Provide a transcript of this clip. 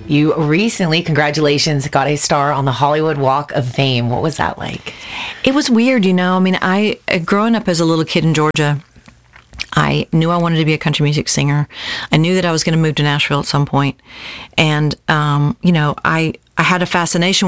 You recently, congratulations, got a star on the Hollywood Walk of Fame. What was that like? It was weird, I mean, growing up as a little kid in Georgia, I knew I wanted to be a country music singer. I knew that I was going to move to Nashville at some point. And, I had a fascination